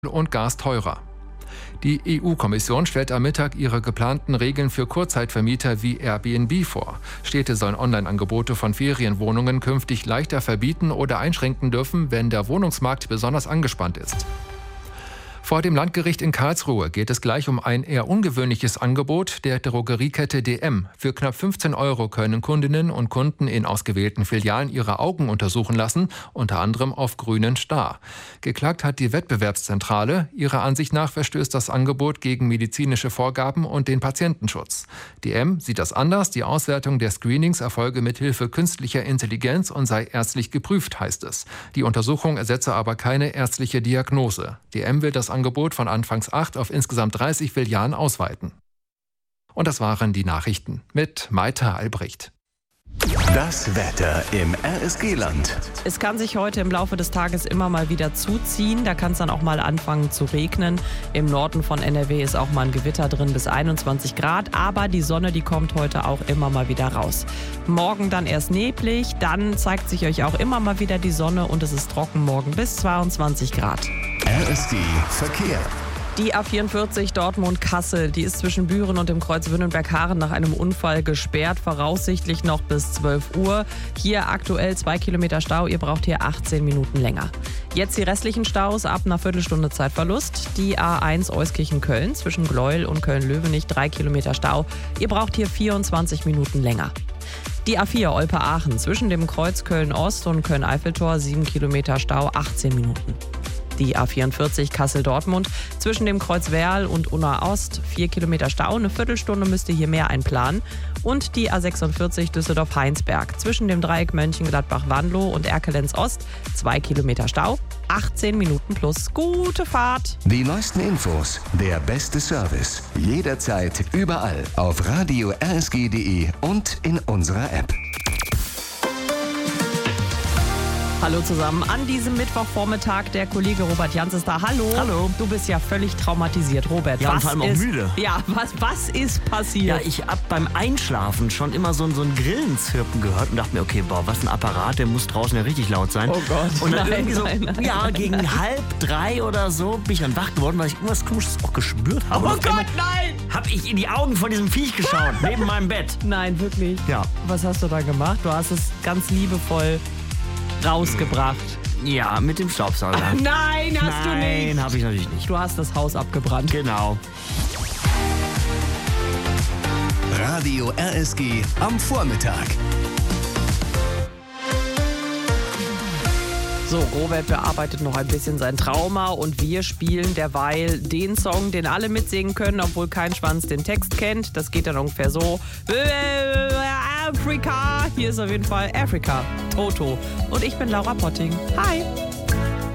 und Gas teurer. Die EU-Kommission stellt am Mittag ihre geplanten Regeln für Kurzzeitvermieter wie Airbnb vor. Städte sollen Online-Angebote von Ferienwohnungen künftig leichter verbieten oder einschränken dürfen, wenn der Wohnungsmarkt besonders angespannt ist. Vor dem Landgericht in Karlsruhe geht es gleich um ein eher ungewöhnliches Angebot der Drogeriekette DM. Für knapp 15 € können Kundinnen und Kunden in ausgewählten Filialen ihre Augen untersuchen lassen, unter anderem auf grünen Star. Geklagt hat die Wettbewerbszentrale. Ihrer Ansicht nach verstößt das Angebot gegen medizinische Vorgaben und den Patientenschutz. DM sieht das anders. Die Auswertung der Screenings erfolge mithilfe künstlicher Intelligenz und sei ärztlich geprüft, heißt es. Die Untersuchung ersetze aber keine ärztliche Diagnose. DM will das Angebot von anfangs 8 auf insgesamt 30 Filialen ausweiten. Und das waren die Nachrichten mit Maita Albrecht. Das Wetter im RSG-Land. Es kann sich heute im Laufe des Tages immer mal wieder zuziehen. Da kann es dann auch mal anfangen zu regnen. Im Norden von NRW ist auch mal ein Gewitter drin bis 21 Grad. Aber die Sonne, die kommt heute auch immer mal wieder raus. Morgen dann erst neblig, dann zeigt sich euch auch immer mal wieder die Sonne und es ist trocken morgen bis 22 Grad. RSG Verkehr. Die A44 Dortmund-Kassel, die ist zwischen Büren und dem Kreuz Wünnenberg-Haaren nach einem Unfall gesperrt, voraussichtlich noch bis 12 Uhr. Hier aktuell 2 Kilometer Stau, ihr braucht hier 18 Minuten länger. Jetzt die restlichen Staus ab einer Viertelstunde Zeitverlust. Die A1 Euskirchen-Köln zwischen Gleuel und Köln-Löwenich 3 Kilometer Stau, ihr braucht hier 24 Minuten länger. Die A4 Olpe-Aachen zwischen dem Kreuz Köln-Ost und Köln-Eiffeltor 7 Kilometer Stau, 18 Minuten. Die A44 Kassel-Dortmund zwischen dem Kreuz Werl und Unna Ost 4 Kilometer Stau, eine Viertelstunde müsst ihr hier mehr einplanen. Und die A46 Düsseldorf-Heinsberg zwischen dem Dreieck Mönchengladbach-Wanlo und Erkelenz Ost 2 Kilometer Stau, 18 Minuten plus. Gute Fahrt! Die neuesten Infos, der beste Service, jederzeit, überall auf radio rsg.de und in unserer App. Hallo zusammen, an diesem Mittwochvormittag, der Kollege Robert Jans ist da. Hallo. Hallo. Du bist ja völlig traumatisiert, Robert. Ja, und vor allem auch müde. Ja, was ist passiert? Ja, ich hab beim Einschlafen schon immer so ein Grillenzirpen gehört und dachte mir, okay, boah, was ein Apparat, der muss draußen ja richtig laut sein. Oh Gott. Und dann nein, irgendwie so, nein. ja, gegen 2:30 oder so bin ich dann wach geworden, weil ich irgendwas Komisches auch gespürt habe. Oh Gott, nein! Hab ich in die Augen von diesem Viech geschaut, neben meinem Bett. Nein, wirklich? Ja. Was hast du da gemacht? Du hast es ganz liebevoll rausgebracht. Ja, mit dem Staubsauger. Nein, hast du nicht. Nein, habe ich natürlich nicht. Du hast das Haus abgebrannt. Genau. Radio RSG am Vormittag. So, Robert bearbeitet noch ein bisschen sein Trauma und wir spielen derweil den Song, den alle mitsingen können, obwohl kein Schwanz den Text kennt. Das geht dann ungefähr so. Afrika. Hier ist auf jeden Fall Afrika. Toto. Und ich bin Laura Potting. Hi.